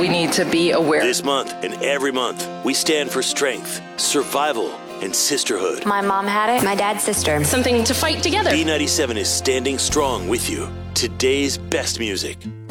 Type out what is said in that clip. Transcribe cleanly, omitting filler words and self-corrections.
We need to be aware. This month and every month, we stand for strength, survival, and sisterhood. My mom had it, my dad's sister. Something to fight together. B97 is standing strong with you. Today's best music.